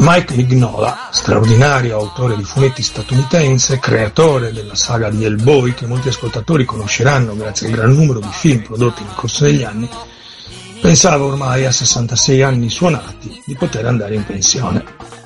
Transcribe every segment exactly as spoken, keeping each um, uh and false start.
Mike Mignola, straordinario autore di fumetti statunitense, creatore della saga di Hellboy che molti ascoltatori conosceranno grazie al gran numero di film prodotti nel corso degli anni, pensava ormai a sessantasei anni suonati di poter andare in pensione.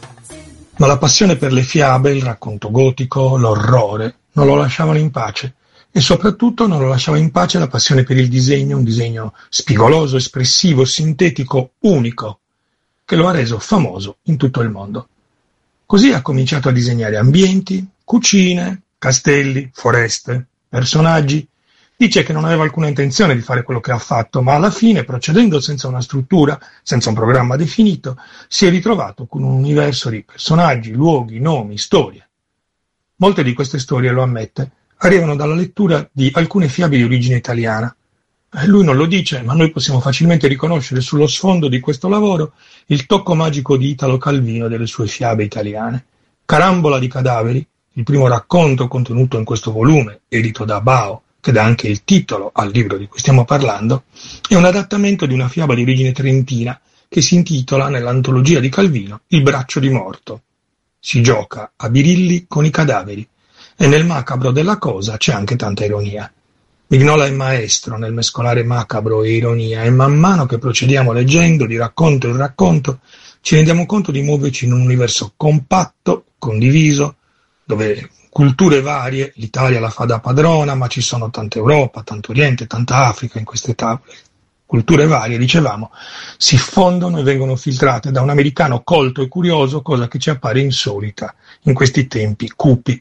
Ma la passione per le fiabe, il racconto gotico, l'orrore non lo lasciavano in pace e soprattutto non lo lasciava in pace la passione per il disegno, un disegno spigoloso, espressivo, sintetico, unico, che lo ha reso famoso in tutto il mondo. Così ha cominciato a disegnare ambienti, cucine, castelli, foreste, personaggi. Dice che non aveva alcuna intenzione di fare quello che ha fatto, ma alla fine, procedendo senza una struttura, senza un programma definito, si è ritrovato con un universo di personaggi, luoghi, nomi, storie. Molte di queste storie, lo ammette, arrivano dalla lettura di alcune fiabe di origine italiana. Lui non lo dice, ma noi possiamo facilmente riconoscere sullo sfondo di questo lavoro il tocco magico di Italo Calvino e delle sue fiabe italiane. Carambola di cadaveri, il primo racconto contenuto in questo volume, edito da Bao, che dà anche il titolo al libro di cui stiamo parlando, è un adattamento di una fiaba di origine trentina che si intitola, nell'antologia di Calvino, Il braccio di morto. Si gioca a birilli con i cadaveri e nel macabro della cosa c'è anche tanta ironia. Mignola è maestro nel mescolare macabro e ironia e man mano che procediamo leggendo di racconto in racconto ci rendiamo conto di muoverci in un universo compatto, condiviso, dove culture varie, l'Italia la fa da padrona, ma ci sono tanta Europa, tanto Oriente, tanta Africa in queste tavole. Culture varie, dicevamo, si fondono e vengono filtrate da un americano colto e curioso, cosa che ci appare insolita in questi tempi cupi.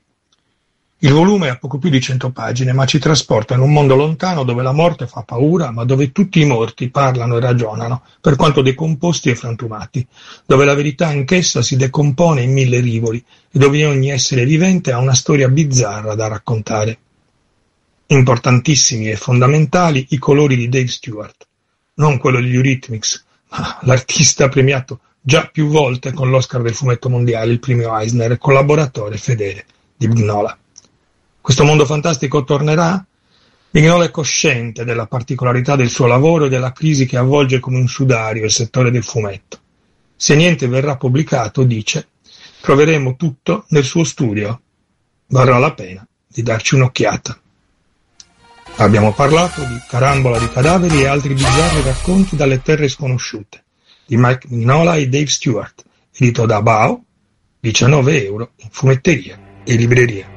Il volume ha poco più di cento pagine, ma ci trasporta in un mondo lontano dove la morte fa paura, ma dove tutti i morti parlano e ragionano, per quanto decomposti e frantumati, dove la verità anch'essa si decompone in mille rivoli e dove ogni essere vivente ha una storia bizzarra da raccontare. Importantissimi e fondamentali i colori di Dave Stewart, non quello degli Eurythmics, ma l'artista premiato già più volte con l'Oscar del fumetto mondiale, il premio Eisner, e collaboratore fedele di Mignola. Questo mondo fantastico tornerà? Mignola è cosciente della particolarità del suo lavoro e della crisi che avvolge come un sudario il settore del fumetto. Se niente verrà pubblicato, dice, troveremo tutto nel suo studio. Varrà la pena di darci un'occhiata. Abbiamo parlato di Carambola di cadaveri e altri bizzarri racconti dalle terre sconosciute, di Mike Mignola e Dave Stewart, edito da Bao, diciannove euro in fumetteria e libreria.